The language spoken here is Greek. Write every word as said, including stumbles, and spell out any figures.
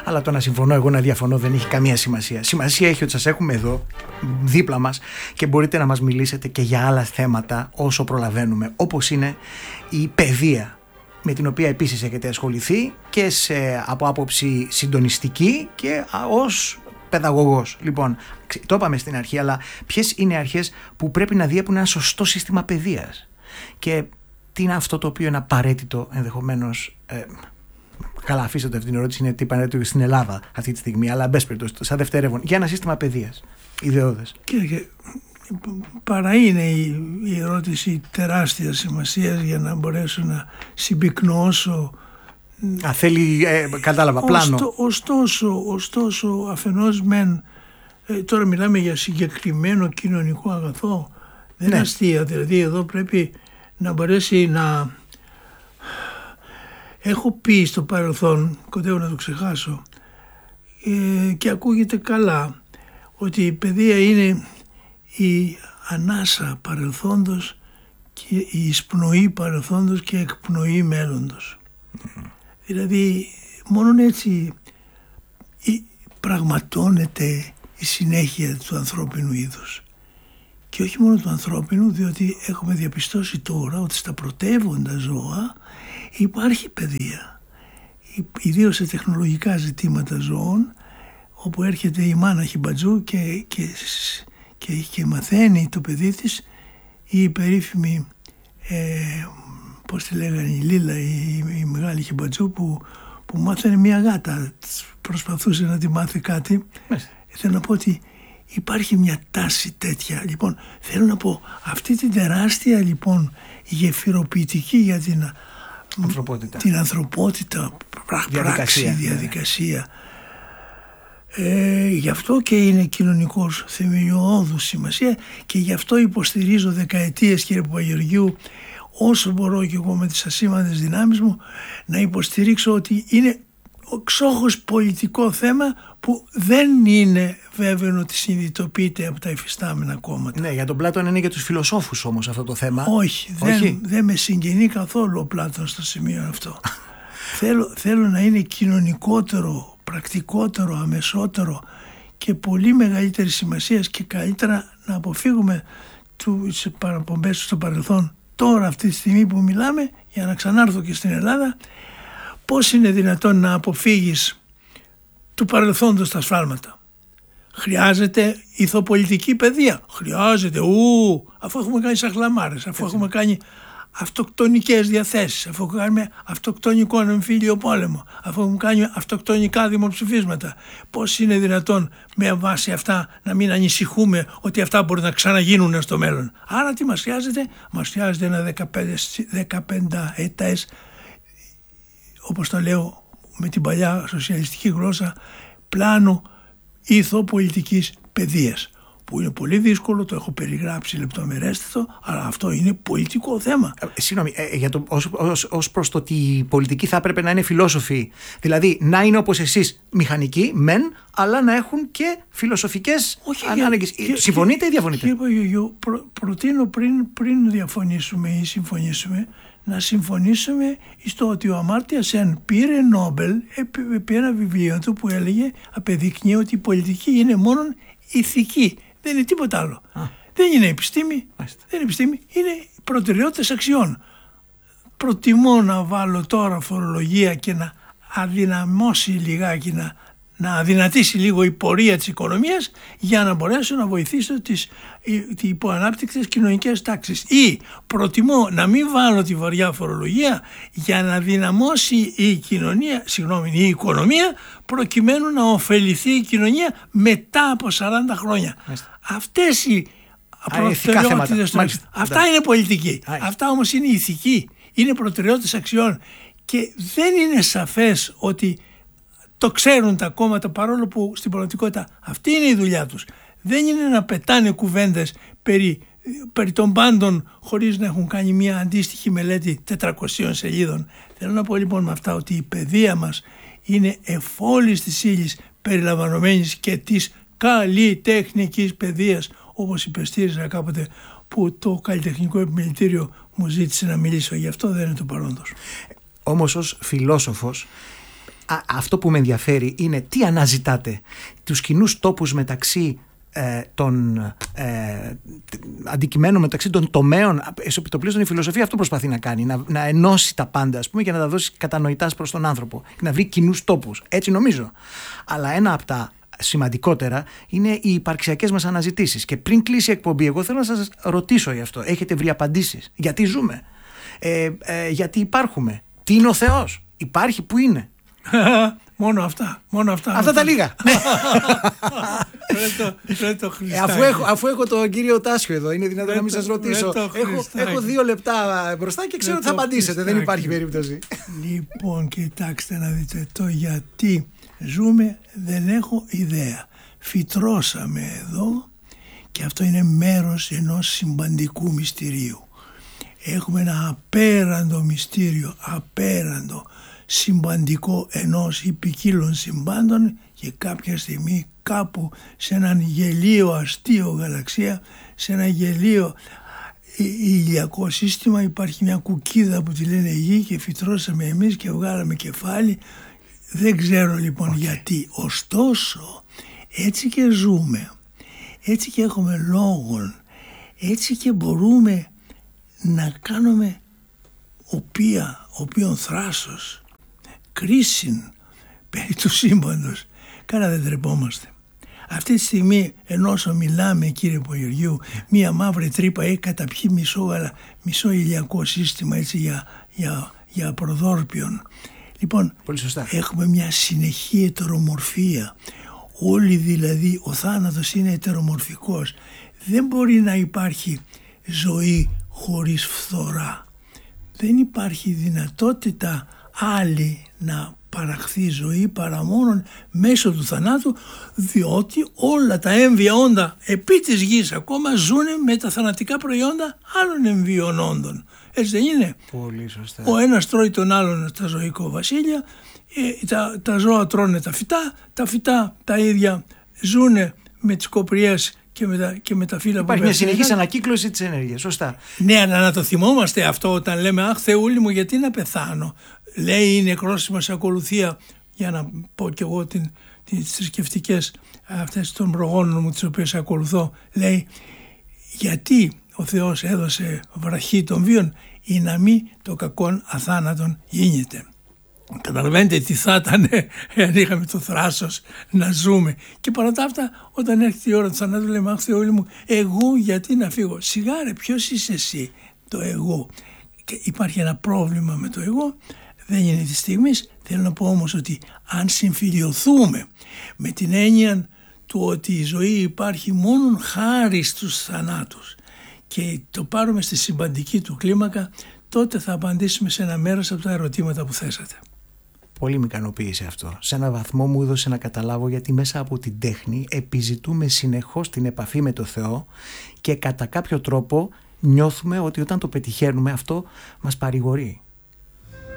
Αλλά το να συμφωνώ εγώ, να διαφωνώ, δεν έχει καμία σημασία. Σημασία έχει ότι σας έχουμε εδώ δίπλα μας και μπορείτε να μας μιλήσετε και για άλλα θέματα όσο προλαβαίνουμε, όπως είναι η παιδεία, με την οποία επίσης έχετε ασχοληθεί και σε, από άποψη συντονιστική και ως παιδαγωγός. Λοιπόν, το είπαμε στην αρχή, αλλά ποιες είναι οι αρχές που πρέπει να διέπουν ένα σωστό σύστημα παιδείας και τι είναι αυτό το οποίο είναι απαραίτητο ενδεχομένως, ε, καλά, αφήστε το, αυτή την ερώτηση, είναι τι απαραίτητο στην Ελλάδα αυτή τη στιγμή, αλλά μπες περιπτώσει, σαν δευτερεύον, για ένα σύστημα παιδείας ιδεώδες. Κύριε, παρά είναι η, η ερώτηση τεράστια σημασίας για να μπορέσω να συμπυκνώσω. Α, θέλει, ε, κατάλαβα, πλάνο. Ωστό, ωστόσο, ωστόσο, αφενός μεν, ε, τώρα μιλάμε για συγκεκριμένο κοινωνικό αγαθό, δεν είναι, ναι, αστεία, δηλαδή εδώ πρέπει να μπορέσει να... Έχω πει στο παρελθόν, κοντεύω να το ξεχάσω, ε, και ακούγεται καλά, ότι η παιδεία είναι η ανάσα παρελθόντος και η εισπνοή παρελθόντος και εκπνοή μέλλοντος. Mm. Δηλαδή μόνον έτσι πραγματώνεται η συνέχεια του ανθρώπινου είδους. Και όχι μόνο του ανθρώπινου, διότι έχουμε διαπιστώσει τώρα ότι στα πρωτεύοντα ζώα υπάρχει παιδεία. Ιδίως σε τεχνολογικά ζητήματα ζώων, όπου έρχεται η μάνα χιμπατζού και, και, και, και μαθαίνει το παιδί της, η περίφημη, ε, πώς τη λέγανε, η Λίλα, η, η μεγάλη χιμπατζού που, που μάθαινε μια γάτα, προσπαθούσε να τη μάθει κάτι. Μάλιστα. Θέλω να πω ότι υπάρχει μια τάση τέτοια. Λοιπόν, θέλω να πω, αυτή την τεράστια λοιπόν γεφυροποιητική για την ανθρωπότητα, την ανθρωπότητα διαδικασία, πράξη, διαδικασία. Ναι. Ε, γι' αυτό και είναι κοινωνικός θεμελιώδους σημασία και γι' αυτό υποστηρίζω δεκαετίες, κύριε Παπαγεωργίου, όσο μπορώ και εγώ με τις ασήμαντες δυνάμεις μου, να υποστηρίξω ότι είναι εξόχως πολιτικό θέμα που δεν είναι βέβαιο ότι συνειδητοποιείται από τα υφιστάμενα κόμματα. Ναι, για τον Πλάτων είναι για τους φιλοσόφους όμως αυτό το θέμα. Όχι, Όχι. Δεν, δεν με συγκινεί καθόλου ο Πλάτων στο σημείο αυτό. θέλω, θέλω να είναι κοινωνικότερο, πρακτικότερο, αμεσότερο και πολύ μεγαλύτερη σημασία και καλύτερα να αποφύγουμε τις παραπομπές στο παρελθόν τώρα αυτή τη στιγμή που μιλάμε, για να ξανάρθω και στην Ελλάδα. Πώς είναι δυνατόν να αποφύγεις του παρελθόντος τα σφάλματα? Χρειάζεται ηθοπολιτική παιδεία. Χρειάζεται, ου, αφού έχουμε κάνει σαχλαμάρες, αφού Έτσι. έχουμε κάνει αυτοκτονικές διαθέσεις, αφού έχουμε κάνει αυτοκτονικό εμφύλιο πόλεμο, αφού έχουμε κάνει αυτοκτονικά δημοψηφίσματα. Πώς είναι δυνατόν με βάση αυτά να μην ανησυχούμε ότι αυτά μπορεί να ξαναγίνουν στο μέλλον? Άρα τι μας χρειάζεται? Μας χρειάζεται ένα δεκαπέντε ετές, όπως το λέω με την παλιά σοσιαλιστική γλώσσα, πλάνο ηθοπολιτικής παιδείας, που είναι πολύ δύσκολο, το έχω περιγράψει λεπτομερέστατο, αλλά αυτό είναι πολιτικό θέμα. Ε, συγγνώμη, ε, για το, ως, ως, ως προς το ότι οι πολιτικοί θα έπρεπε να είναι φιλόσοφοι, δηλαδή να είναι όπως εσείς μηχανικοί, μεν, αλλά να έχουν και φιλοσοφικές ανάγκες. Συμφωνείτε ή διαφωνείτε? Κύριε Παπαγεωργίου, προ, προτείνω πριν, πριν διαφωνήσουμε ή συμφωνήσουμε, να συμφωνήσουμε στο ότι ο Αμάρτια Σεν πήρε Νόμπελ επί ένα βιβλίο του που έλεγε, απεδεικνύει ότι η πολιτική είναι μόνο ηθική, δεν είναι τίποτα άλλο. Α. Δεν είναι επιστήμη, δεν είναι επιστήμη, είναι προτεραιότητες αξιών. Προτιμώ να βάλω τώρα φορολογία και να αδυναμώσει λιγάκι, να, να αδυνατήσει λίγο η πορεία της οικονομίας για να μπορέσω να βοηθήσω τις υποανάπτυκτες κοινωνικές τάξεις. Ή προτιμώ να μην βάλω τη βαριά φορολογία για να δυναμώσει η κοινωνία, συγγνώμη, η οικονομία, προκειμένου να ωφεληθεί η κοινωνία μετά από σαράντα χρόνια. Μάλιστα. Αυτές οι προτεραιότητες, αυτά είναι πολιτική. Άρα. Αυτά όμως είναι ηθική, είναι προτεραιότητες αξιών και δεν είναι σαφές ότι το ξέρουν τα κόμματα, παρόλο που στην πραγματικότητα αυτή είναι η δουλειά τους. Δεν είναι να πετάνε κουβέντες περί, περί των πάντων χωρίς να έχουν κάνει μια αντίστοιχη μελέτη τετρακοσίων σελίδων. Θέλω να πω λοιπόν με αυτά ότι η παιδεία μας είναι εφόλης της ύλης περιλαμβανομένης και της καλλιτεχνικής παιδείας, όπως υπεστήριζα κάποτε που το καλλιτεχνικό επιμελητήριο μου ζήτησε να μιλήσω. Γι' αυτό δεν είναι το παρόντος. Όμως ως φιλόσοφος Α, αυτό που με ενδιαφέρει είναι τι αναζητάτε, τους κοινούς τόπους μεταξύ ε, των ε, αντικειμένων, μεταξύ των τομέων. Επιτοπλίστων η φιλοσοφία αυτό προσπαθεί να κάνει, να, να ενώσει τα πάντα, ας πούμε, και να τα δώσει κατανοητάς προς τον άνθρωπο και να βρει κοινούς τόπους, έτσι νομίζω. Αλλά ένα από τα σημαντικότερα είναι οι υπαρξιακές μας αναζητήσεις. Και πριν κλείσει η εκπομπή, εγώ θέλω να σας ρωτήσω γι' αυτό. Έχετε βρει απαντήσεις? Γιατί ζούμε? Ε, ε, γιατί υπάρχουμε? Τι είναι ο Θεός? Υπάρχει, που είναι? Μόνο αυτά. Μόνο αυτά. Αυτά τα λίγα. Ρε το ε, αφού, έχω, αφού έχω τον κύριο Τάσιο εδώ, είναι δυνατόν να μην σας ρωτήσω? Έχω, έχω δύο λεπτά μπροστά και ξέρω ότι θα απαντήσετε. Δεν υπάρχει περίπτωση. Λοιπόν, κοιτάξτε να δείτε, το γιατί ζούμε δεν έχω ιδέα. Φυτρώσαμε εδώ και αυτό είναι μέρος ενός συμπαντικού μυστηρίου. Έχουμε ένα απέραντο μυστήριο, απέραντο, συμπαντικό ενός ή ποικίλων συμπάντων, και κάποια στιγμή κάπου σε έναν γελίο αστείο γαλαξία, σε ένα γελίο ηλιακό σύστημα υπάρχει μια κουκίδα που τη λένε Γη και φυτρώσαμε εμείς και βγάλαμε κεφάλι. Δεν ξέρω λοιπόν okay. γιατί. Ωστόσο έτσι και ζούμε, έτσι και έχουμε λόγον, έτσι και μπορούμε να κάνουμε οποία, οποίον θράσος, κρίσιν περί του σύμπαντος. Καλά δεν τρεπόμαστε. Αυτή τη στιγμή ενώσο μιλάμε, κύριε Πογεωργίου, μία μαύρη τρύπα έχει καταπιεί μισό, μισό ηλιακό σύστημα, έτσι, για, για, για προδόρπιον. Λοιπόν, έχουμε μια συνεχή ετερομορφία. Όλοι δηλαδή, ο θάνατος είναι ετερομορφικός. Δεν μπορεί να υπάρχει ζωή χωρίς φθορά. Δεν υπάρχει δυνατότητα άλλη να παραχθεί ζωή παρά μόνον μέσω του θανάτου, διότι όλα τα έμβια όντα επί της γης ακόμα ζουν με τα θανατικά προϊόντα άλλων εμβίων όντων. Έτσι δεν είναι? Πολύ σωστά. Ο ένας τρώει τον άλλον στα ζωικό βασίλεια, ε, τα, τα ζώα τρώνε τα φυτά, τα φυτά τα ίδια ζουν με τις κοπριές και με τα, και με τα φύλλα. Υπάρχει μια συνεχής ανακύκλωση της ενέργειας, σωστά. Ναι, αλλά να το θυμόμαστε αυτό όταν λέμε «Αχ, Θεούλη μου, γιατί να πεθάνω?» Λέει η νεκρός μας ακολουθία, για να πω κι εγώ την, τις θρησκευτικές αυτές των προγόνων μου τις οποίες ακολουθώ, λέει γιατί ο Θεός έδωσε βραχή των βίων ή να μη το κακόν αθάνατον γίνεται. Καταλαβαίνετε τι θα ήταν εάν είχαμε το θράσος να ζούμε. Και παρά τα αυτά, όταν έρχεται η ώρα του θανάτου, λέμε «Αχ, Θεόλη μου, εγώ γιατί να φύγω?» Σιγά ρε, ποιος είσαι εσύ? Το εγώ. Και υπάρχει ένα πρόβλημα με το εγώ, δεν είναι τη στιγμή. Θέλω να πω όμως ότι αν συμφιλιωθούμε με την έννοια του ότι η ζωή υπάρχει μόνο χάρη στους θανάτους και το πάρουμε στη συμπαντική του κλίμακα, τότε θα απαντήσουμε σε ένα μέρος από τα ερωτήματα που θέσατε. Πολύ με ικανοποίησε αυτό. Σε ένα βαθμό μου έδωσε να καταλάβω γιατί μέσα από την τέχνη επιζητούμε συνεχώς την επαφή με το Θεό και κατά κάποιο τρόπο νιώθουμε ότι όταν το πετυχαίνουμε αυτό μας παρηγορεί.